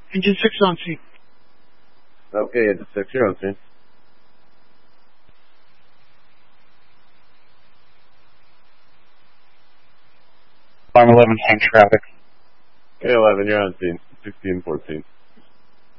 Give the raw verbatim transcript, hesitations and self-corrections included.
Engine six on scene. Okay, Engine six, you're on scene. Farm eleven, tank traffic. K eleven, you're on scene. sixteen fourteen.